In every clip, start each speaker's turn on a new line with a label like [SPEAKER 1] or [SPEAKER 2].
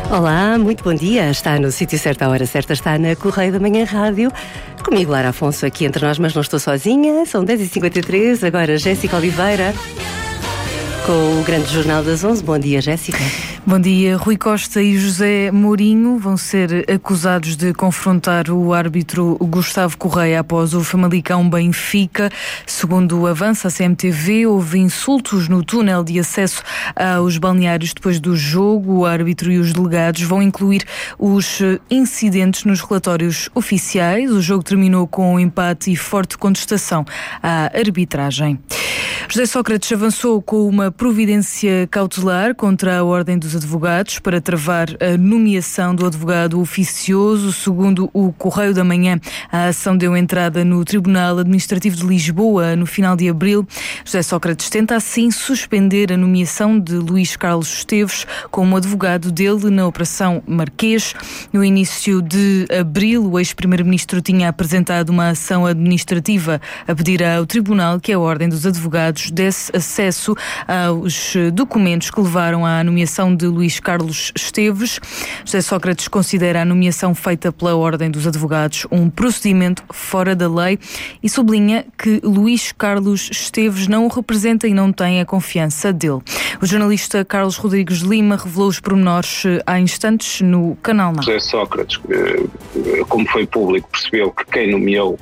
[SPEAKER 1] Olá, muito bom dia. Está no sítio certo, à hora certa, está na Correio da Manhã Rádio. Comigo, Lara Afonso, aqui entre nós, mas não estou sozinha. São 10h53, agora Jéssica Oliveira, com o grande Jornal das 11. Bom dia, Jéssica.
[SPEAKER 2] Bom dia. Rui Costa e José Mourinho vão ser acusados de confrontar o árbitro Gustavo Correia após o Famalicão Benfica. Segundo avança a CMTV, houve insultos no túnel de acesso aos balneários depois do jogo. O árbitro e os delegados vão incluir os incidentes nos relatórios oficiais. O jogo terminou com um empate e forte contestação à arbitragem. José Sócrates avançou com uma providência cautelar contra a Ordem dos Advogados para travar a nomeação do advogado oficioso. Segundo o Correio da Manhã, a ação deu entrada no Tribunal Administrativo de Lisboa no final de abril. José Sócrates tenta assim suspender a nomeação de Luís Carlos Esteves como advogado dele na Operação Marquês. No início de abril, o ex-primeiro-ministro tinha apresentado uma ação administrativa a pedir ao Tribunal que a Ordem dos Advogados desse acesso aos documentos que levaram à nomeação de Luís Carlos Esteves. José Sócrates considera a nomeação feita pela Ordem dos Advogados um procedimento fora da lei e sublinha que Luís Carlos Esteves não o representa e não tem a confiança dele. O jornalista Carlos Rodrigues de Lima revelou os pormenores há instantes no Canal Now.
[SPEAKER 3] José Sócrates, como foi público, percebeu que quem nomeou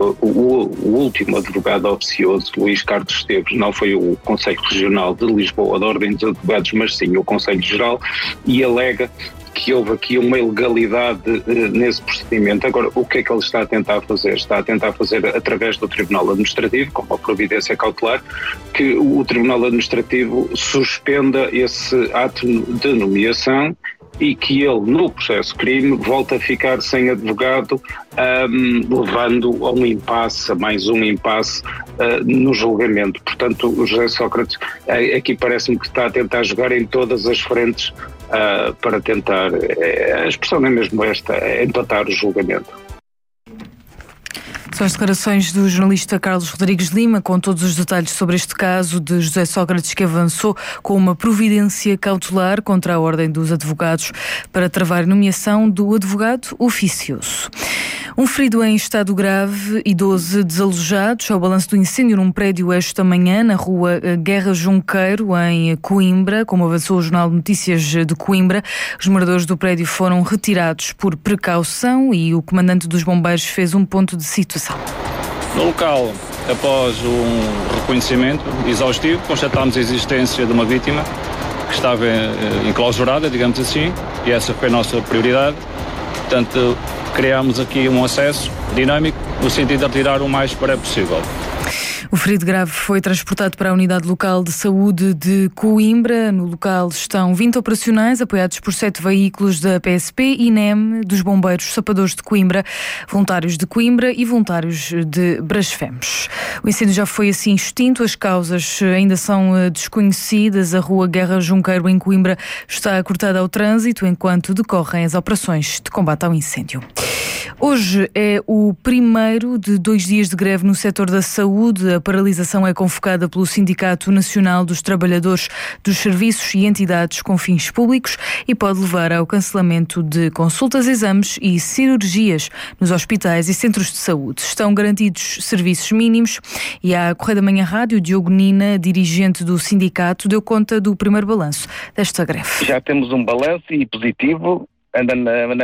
[SPEAKER 3] o último advogado oficioso, Luís Carlos Esteves, não foi o Conselho Regional de Lisboa da Ordem dos Advogados, mas sim o Conselho Geral, e alega que houve aqui uma ilegalidade nesse procedimento. Agora, o que é que ele está a tentar fazer? Está a tentar fazer, através do Tribunal Administrativo, com uma providência cautelar, que o Tribunal Administrativo suspenda esse ato de nomeação e que ele, no processo crime, volta a ficar sem advogado, levando a um impasse, a mais um impasse no julgamento. Portanto, o José Sócrates aqui parece-me que está a tentar jogar em todas as frentes para tentar, a expressão é mesmo esta, empatar o julgamento.
[SPEAKER 2] São as declarações do jornalista Carlos Rodrigues de Lima, com todos os detalhes sobre este caso de José Sócrates, que avançou com uma providência cautelar contra a Ordem dos Advogados para travar a nomeação do advogado oficioso. Um ferido em estado grave e 12 desalojados. É o balanço do incêndio num prédio esta manhã na rua Guerra Junqueiro, em Coimbra. Como avançou o Jornal de Notícias de Coimbra, os moradores do prédio foram retirados por precaução e o comandante dos bombeiros fez um ponto de situação.
[SPEAKER 4] No local, após um reconhecimento exaustivo, constatámos a existência de uma vítima que estava enclausurada, digamos assim, e essa foi a nossa prioridade. Portanto, criámos aqui um acesso dinâmico no sentido de retirar o mais breve possível.
[SPEAKER 2] O ferido grave foi transportado para a Unidade Local de Saúde de Coimbra. No local estão 20 operacionais, apoiados por 7 veículos da PSP, INEM, dos Bombeiros Sapadores de Coimbra, voluntários de Coimbra e voluntários de Brasfemes. O incêndio já foi assim extinto, as causas ainda são desconhecidas. A rua Guerra Junqueiro, em Coimbra, está cortada ao trânsito enquanto decorrem as operações de combate ao incêndio. Hoje é o primeiro de 2 dias de greve no setor da saúde. A paralisação é convocada pelo Sindicato Nacional dos Trabalhadores dos Serviços e Entidades com Fins Públicos e pode levar ao cancelamento de consultas, exames e cirurgias nos hospitais e centros de saúde. Estão garantidos serviços mínimos e a Correio da Manhã Rádio, Diogo Nina, dirigente do sindicato, deu conta do primeiro balanço desta greve.
[SPEAKER 5] Já temos um balanço e positivo, anda na